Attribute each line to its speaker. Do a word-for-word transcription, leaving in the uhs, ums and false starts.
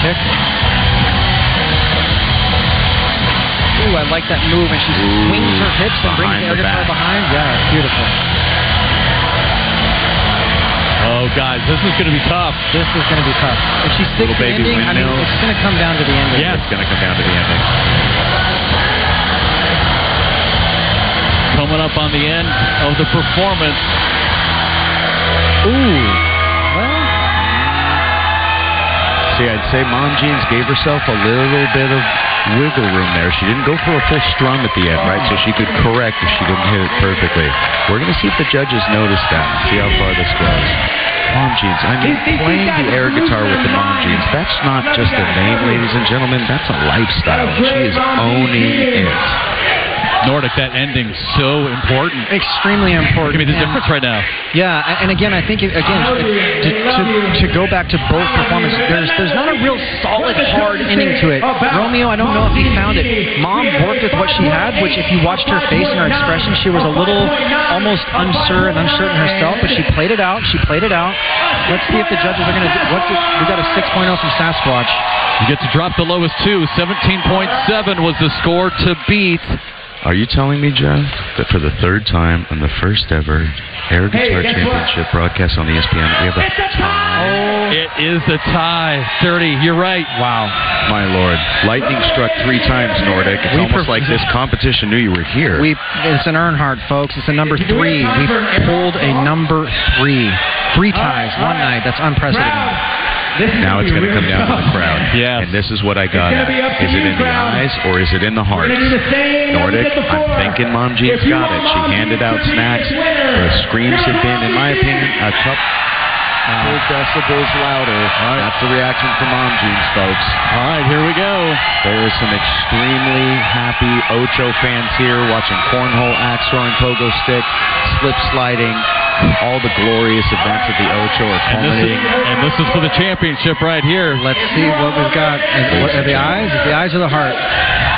Speaker 1: kick. Ooh, I like that move, and she Ooh, swings her hips and brings the air guitar behind. Yeah, it's beautiful.
Speaker 2: Oh, guys, this is going to be tough.
Speaker 1: This is going to be tough. If she sticks the ending, I mean, it's going to come down to the ending.
Speaker 2: Yeah,
Speaker 3: it's going to come down to the ending.
Speaker 2: Coming up on the end of the performance.
Speaker 1: Ooh. Well.
Speaker 3: See, I'd say Mom Jeans gave herself a little bit of wiggle room there. She didn't go for a full strum at the end, right? So she could correct if she didn't hit it perfectly. We're going to see if the judges notice that and see how far this goes. Mom Jeans. I mean, playing the air guitar with the Mom Jeans, that's not just a name, ladies and gentlemen. That's a lifestyle. She is owning it.
Speaker 2: Nordic, that ending so important.
Speaker 1: Extremely important.
Speaker 2: Give me the and, difference right now.
Speaker 1: Yeah, and again, I think, again, to, to, to go back to both performances, there's there's not a real solid, hard ending to it. Romeo, I don't know if he found it. Mom worked with what she had, which if you watched her face and her expression, she was a little almost unsure and uncertain herself, but she played it out. She played it out. Let's see if the judges are going to do. What did, we got a six point oh from Sasquatch.
Speaker 2: You get to drop the lowest two. seventeen point seven was the score to beat.
Speaker 3: Are you telling me, Jeff, that for the third time on the first ever Air Guitar hey, Championship what? broadcast on E S P N, we have a tie?
Speaker 2: Oh, it is a tie. thirty, you're right.
Speaker 1: Wow.
Speaker 3: My Lord. Lightning struck three times, Nordic. It's we almost like this competition knew you were here.
Speaker 1: We, it's an Earnhardt, folks. It's a number three. We pulled a number three. Three ties, one night. That's unprecedented.
Speaker 3: Now it's going to come down to the crowd.
Speaker 2: Yes.
Speaker 3: And this is what I got at. Is it in the eyes or is it in the heart? Nordic, I'm thinking Mom Jeans got it. She handed out snacks. The screams have been, in my opinion, a couple uh, decibels louder. Right. That's the reaction from Mom Jeans, folks.
Speaker 2: All right, here we go.
Speaker 3: There are some extremely happy Ocho fans here watching cornhole, axe throwing, pogo stick, slip sliding. All the glorious events of the Ocho are culminating.
Speaker 2: And this is, and this is for the championship right here.
Speaker 1: Let's see what we've got. Is, what, are the eyes? Is the eyes or the heart?